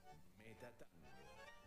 Metatango.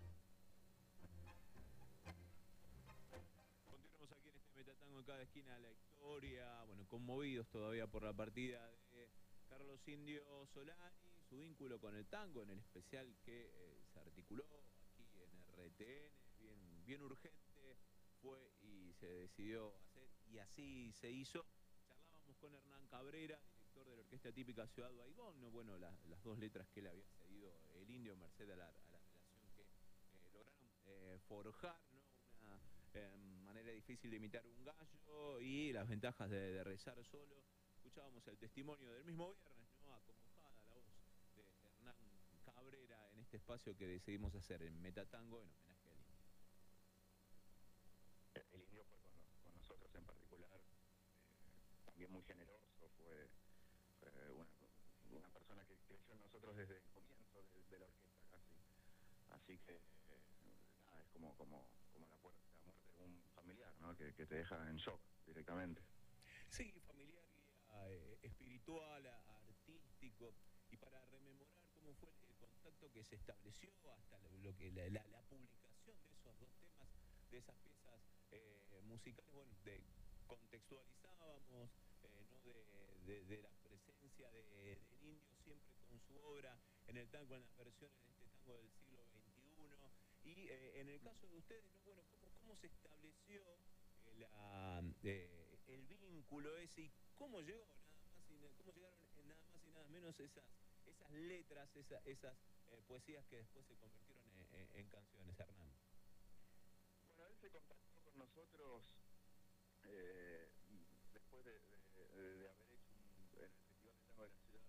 Continuamos aquí en este Metatango en cada esquina de la historia. Bueno, conmovidos todavía por la partida de Carlos Indio Solari, su vínculo con el tango, en el especial que se articuló aquí en RTN, bien urgente fue y se decidió hacer, y así se hizo. Charlábamos con Hernán Cabrera, director de la Orquesta Típica Ciudad Baigón, ¿no? Bueno, las dos letras que le había cedido el Indio, merced a la relación que lograron forjar, ¿no? Una manera difícil de imitar un gallo y las ventajas de rezar solo. Escuchábamos el testimonio del mismo viernes, ¿no? Acongojada la voz de Hernán Cabrera en este espacio que decidimos hacer en Metatango en homenaje al Indio. El Indio fue con nosotros en particular, también muy generoso, fue una persona que creyó en nosotros desde el comienzo de la orquesta casi. Así que nada, es como la muerte de un familiar, ¿no? Que te deja en shock directamente. Sí, familiar, guía, espiritual, artístico, y para rememorar cómo fue el contacto que se estableció hasta lo que la publicación de esos dos temas, de esas piezas musicales, bueno, contextualizábamos, ¿no? de la presencia del Indio siempre con su obra en el tango, en las versiones de este tango del siglo XXI, y en el caso de ustedes, ¿no? Bueno, ¿cómo se estableció el vínculo ese, y cómo llegó nada más cómo llegaron nada más y nada menos esas letras, esas poesías que después se convirtieron en canciones, Hernán? Bueno, él se contactó con nosotros después de haber hecho en el Festival de Tango de la Ciudad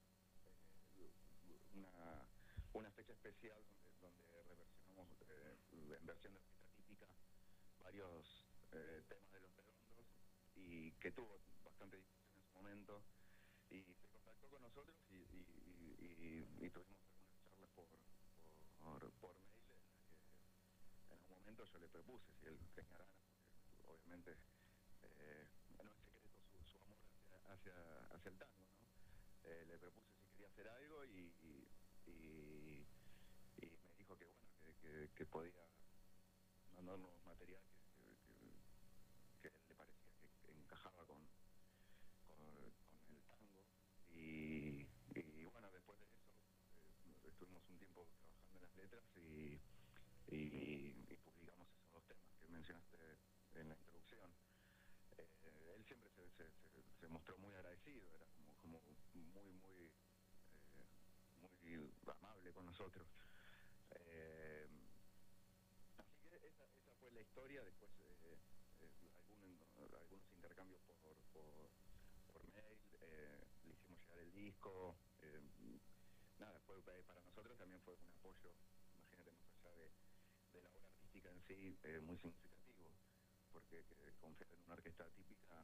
una fecha especial donde reversionamos en versión de orquesta típica varios temas de Los Redondos, y que tuvo bastante difusión en su momento, y se contactó con nosotros y tuvimos algunas charlas por mail, en las que en un momento yo le propuse si él tenía ganas, porque obviamente no es secreto su amor hacia el tango, ¿no? Le propuse si quería hacer algo y me dijo que bueno, que podía mandarnos material que él le parecía que encajaba con el tango, y bueno, después de eso estuvimos un tiempo trabajando en las letras y publicamos esos dos temas que mencionaste en la introducción. Él siempre se mostró muy agradecido, era como muy amable con nosotros. Así que esa fue la historia. Después algunos intercambios por mail, le hicimos llegar el disco. Nada, para nosotros también fue un apoyo, imagínate, más allá de la obra artística en sí, muy significativo, porque confiar en una orquesta típica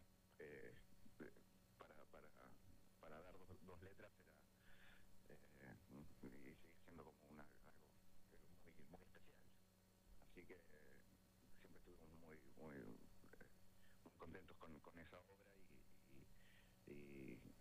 para dar dos letras era y sigue siendo como algo muy especial. Así que siempre estuvimos muy contentos con esa obra, y